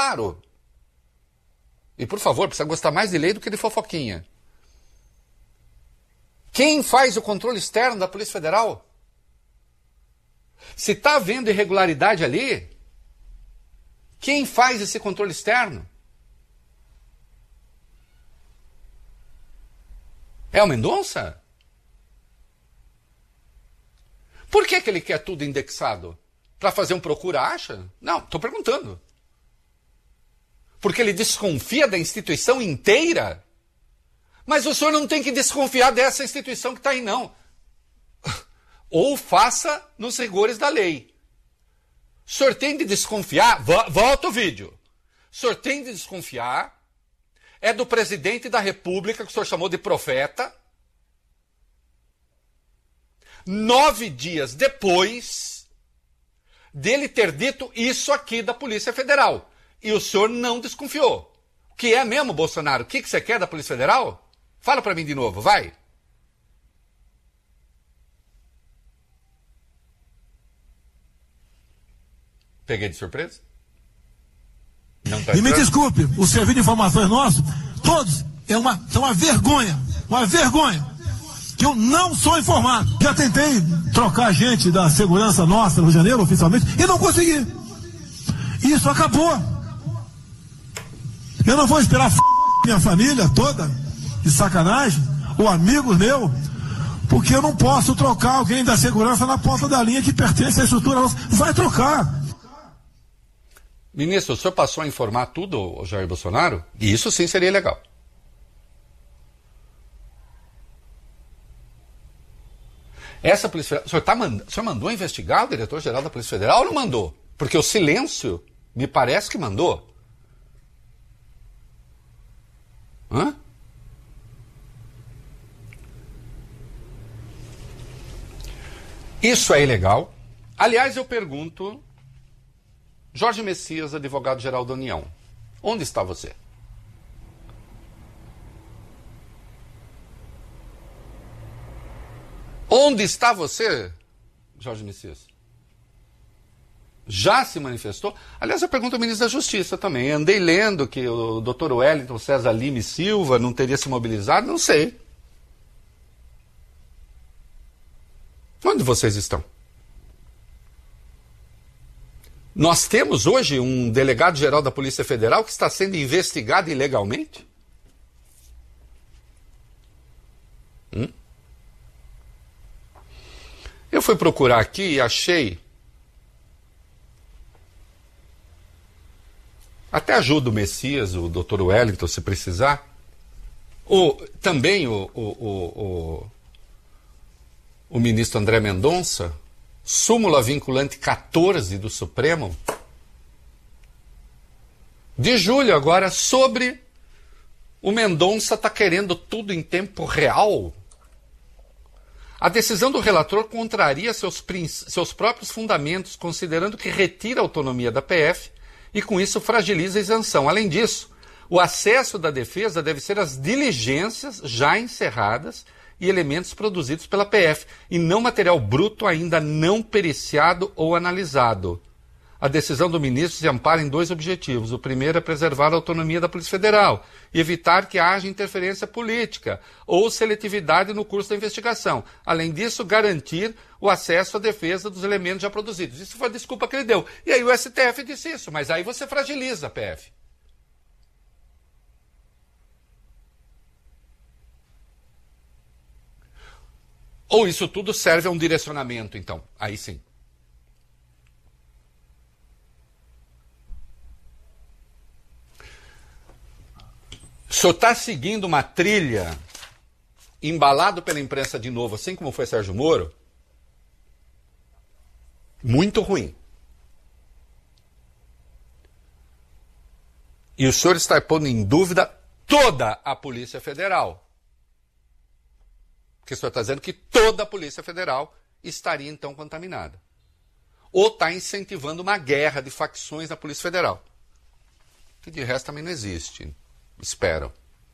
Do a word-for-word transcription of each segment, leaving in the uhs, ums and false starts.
claro. E, por favor, precisa gostar mais de lei do que de fofoquinha. Quem faz o controle externo da Polícia Federal? Se está havendo irregularidade ali, quem faz esse controle externo? É o Mendonça? Por que que ele quer tudo indexado? Para fazer um procura-acha? Não, estou perguntando. Porque ele desconfia da instituição inteira? Mas o senhor não tem que desconfiar dessa instituição que está aí, não. Ou faça nos rigores da lei. O senhor tem de desconfiar, vo- volta o vídeo. O senhor tem de desconfiar, é do presidente da República, que o senhor chamou de profeta. Nove dias depois dele ter dito isso aqui da Polícia Federal. E o senhor não desconfiou. O que é mesmo, Bolsonaro? O que que você quer da Polícia Federal? Fala para mim de novo, vai. Peguei de surpresa? Não tá E me entrando? desculpe, o serviço de informações nosso, todos, é uma, é uma vergonha, uma vergonha, que eu não sou informado. Já tentei trocar gente da segurança nossa no Rio de Janeiro, oficialmente, e não consegui. Isso acabou. Eu não vou esperar f... minha família toda, de sacanagem, ou amigos meus, porque eu não posso trocar alguém da segurança na ponta da linha que pertence à estrutura nossa. Vai trocar. Ministro, o senhor passou a informar tudo o Jair Bolsonaro? E isso sim seria legal. Essa Polícia Federal... O senhor, tá mand... o senhor mandou investigar o diretor-geral da Polícia Federal ou não mandou? Porque o silêncio me parece que mandou. Hã? Isso é ilegal. Aliás, eu pergunto... Jorge Messias, advogado-geral da União, onde está você? Onde está você, Jorge Messias? Já se manifestou? Aliás, eu pergunto ao ministro da Justiça também. Andei lendo que o doutor Wellington César Lima e Silva não teria se mobilizado, não sei. Onde vocês estão? Nós temos hoje um delegado-geral da Polícia Federal que está sendo investigado ilegalmente? Hum? Eu fui procurar aqui e achei... Até ajuda o Messias, o doutor Wellington, se precisar. O, também o, o, o, o, o ministro André Mendonça... Súmula vinculante quatorze do Supremo, de julho agora, sobre o Mendonça está querendo tudo em tempo real. A decisão do relator contraria seus, seus próprios fundamentos, considerando que retira a autonomia da P F e com isso fragiliza a isenção. Além disso, o acesso da defesa deve ser às diligências já encerradas e elementos produzidos pela P F, e não material bruto ainda não periciado ou analisado. A decisão do ministro se ampara em dois objetivos. O primeiro é preservar a autonomia da Polícia Federal e evitar que haja interferência política ou seletividade no curso da investigação. Além disso, garantir o acesso à defesa dos elementos já produzidos. Isso foi a desculpa que ele deu. E aí o S T F disse isso, mas aí você fragiliza a P F. Ou isso tudo serve a um direcionamento, então? Aí sim. O senhor está seguindo uma trilha embalado pela imprensa de novo, assim como foi Sérgio Moro? Muito ruim. E o senhor está pondo em dúvida toda a Polícia Federal. Porque o senhor está dizendo que toda a Polícia Federal estaria, então, contaminada. Ou está incentivando uma guerra de facções na Polícia Federal. Que de resto também não existe. Espero.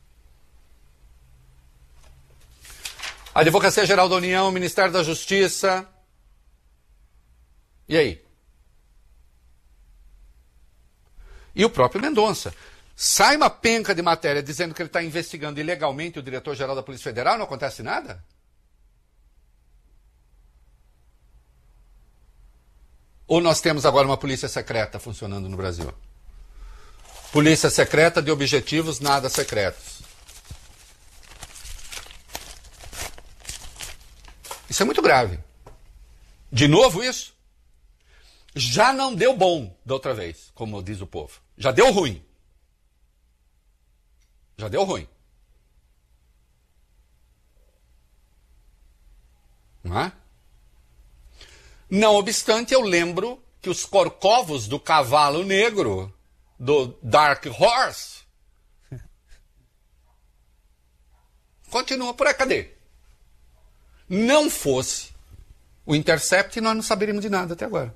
Advocacia Geral da União, Ministério da Justiça. E aí? E o próprio Mendonça. Sai uma penca de matéria dizendo que ele está investigando ilegalmente o diretor-geral da Polícia Federal e não acontece nada? Ou nós temos agora uma polícia secreta funcionando no Brasil? Polícia secreta de objetivos nada secretos. Isso é muito grave. De novo isso? Já não deu bom da outra vez, como diz o povo. Já deu ruim. Já deu ruim. Não é? Não obstante, eu lembro que os corcovos do cavalo negro, do Dark Horse, continuam por aí. Cadê? Não fosse o Intercept, nós não saberíamos de nada até agora.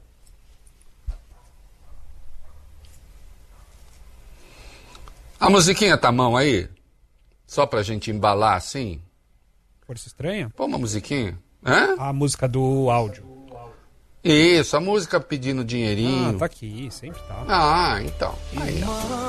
A musiquinha tá à mão aí? Só pra gente embalar assim? Força Estranha? Pô, uma musiquinha. Hã? A música do áudio. Isso, a música pedindo dinheirinho. Ah, tá aqui, sempre tá. Ah, então. Aí, ó.